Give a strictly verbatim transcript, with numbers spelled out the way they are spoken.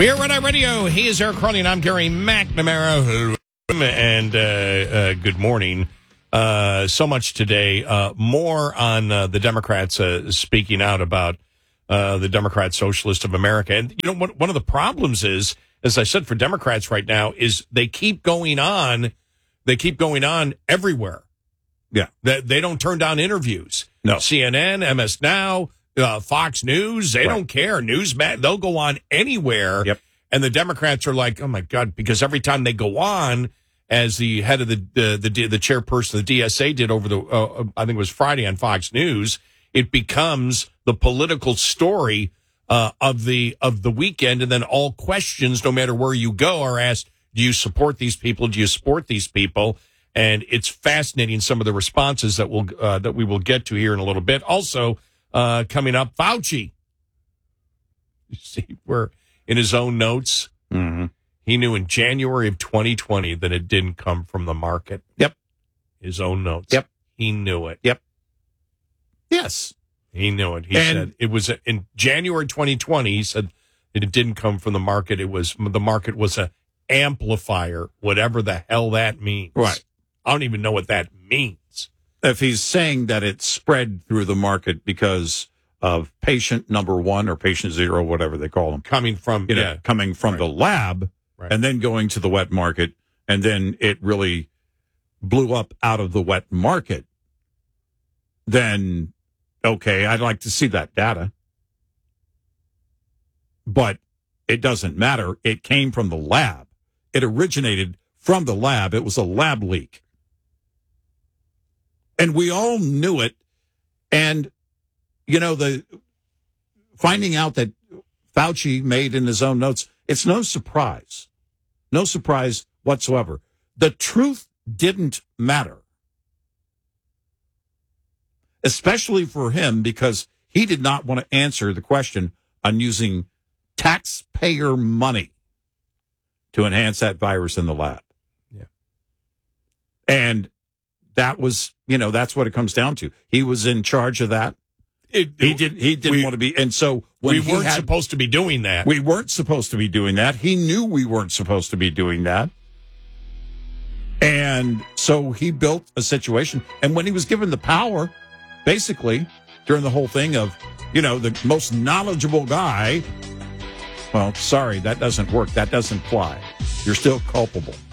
We're Red Eye Radio. He is Eric Crowley, and I'm Gary McNamara. And uh, uh, good morning. Uh, so much today. Uh, more on uh, the Democrats uh, speaking out about uh, the Democrat Socialist of America. And, you know, one, one of the problems is, as I said, for Democrats right now, is they keep going on. They keep going on everywhere. Yeah. They, they don't turn down interviews. No. C N N, M S Now, uh, Fox News, they Right. don't care. Newsmax, they'll go on anywhere. Yep. And the Democrats are like, oh, my God, because every time they go on, as the head of the the the, the chairperson of the D S A did over the, uh, I think it was Friday on Fox News, it becomes the political story uh, of the of the weekend. And then all questions, no matter where you go, are asked, do you support these people? Do you support these people? And it's fascinating, some of the responses that we'll uh, that we will get to here in a little bit. Also, uh, coming up, Fauci. You see, we're in his own notes. Mm-hmm. He knew in January of twenty twenty that it didn't come from the market. Yep. His own notes. Yep. He knew it. Yep. Yes. He knew it. He And- said it was a, in January twenty twenty. He said that it didn't come from the market. It was the market was a amplifier, whatever the hell that means. Right. I don't even know what that means. If he's saying that it's spread through the market because of patient number one or patient zero, whatever they call them, Coming from, you know, yeah. coming from Right. the lab Right. and then going to the wet market, and then it really blew up out of the wet market, then, okay, I'd like to see that data. But it doesn't matter. It came from the lab. It originated from the lab. It was a lab leak. And we all knew it. And, you know, the finding out that Fauci made in his own notes, it's no surprise. No surprise whatsoever. The truth didn't matter. Especially for him, because he did not want to answer the question on using taxpayer money to enhance that virus in the lab. Yeah. And that was, you know, that's what it comes down to. He was in charge of that. It, He did. He didn't we, want to be. And so when we he weren't had, supposed to be doing that. we weren't supposed to be doing that. He knew we weren't supposed to be doing that. And so he built a situation. And when he was given the power, basically, during the whole thing of, you know, the most knowledgeable guy, well, sorry, that doesn't work. That doesn't fly. You're still culpable.